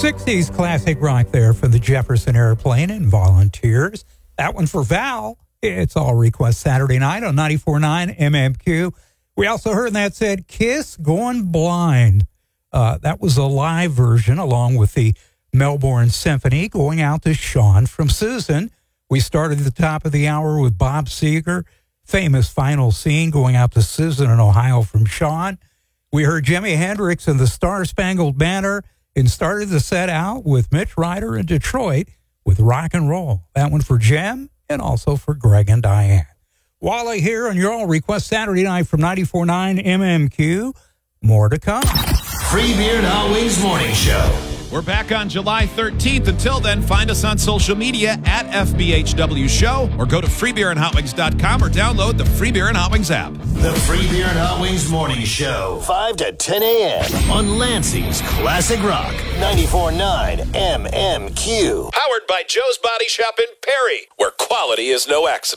60s classic rock there for the Jefferson Airplane and Volunteers. That one for Val. It's All Request Saturday night on 94.9 MMQ. We also heard that said Kiss Going Blind. That was a live version along with the Melbourne Symphony, going out to Sean from Susan. We started at the top of the hour with Bob Seger, famous Final Scene, going out to Susan in Ohio from Sean. We heard Jimi Hendrix and the Star Spangled Banner and started the set out with Mitch Ryder in Detroit with Rock and Roll. That one for Jem and also for Greg and Diane. Wally here on your All Request Saturday night from 94.9 MMQ. More to come. Free Beer and Hot Wings Morning Show. We're back on July 13th. Until then, find us on social media at FBHW Show or go to freebeerandhotwings.com or download the Free Beer and Hot Wings app. The Free Beer and Hot Wings Morning Show, 5 to 10 a.m. on Lansing's Classic Rock, 94.9 MMQ. Powered by Joe's Body Shop in Perry, where quality is no accident.